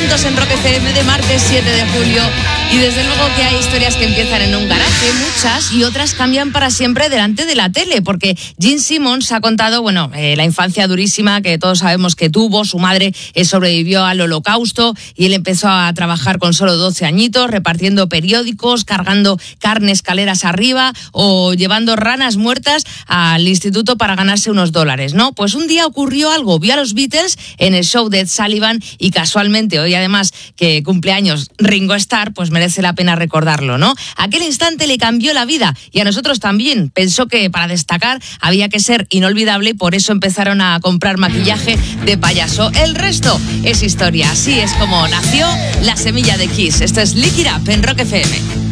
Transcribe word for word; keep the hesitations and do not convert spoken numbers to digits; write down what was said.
juntos en Rock F M de martes siete de julio. Y desde luego que hay historias que empiezan en un garaje, muchas, y otras cambian para siempre delante de la tele, porque Gene Simmons ha contado, bueno, eh, la infancia durísima que todos sabemos que tuvo. Su madre eh, sobrevivió al Holocausto y él empezó a trabajar con solo doce añitos, repartiendo periódicos, cargando carne escaleras arriba o llevando ranas muertas al instituto para ganarse unos dólares, ¿no? Pues un día ocurrió algo, vio a los Beatles en el show de Ed Sullivan y casualmente hoy además que cumpleaños Ringo Starr, pues merece la pena recordarlo, ¿no? Aquel instante le cambió la vida y a nosotros también. Pensó que para destacar había que ser inolvidable y por eso empezaron a comprar maquillaje de payaso. El resto es historia. Así es como nació la semilla de Kiss. Esto es Lick It Up en Rock F M.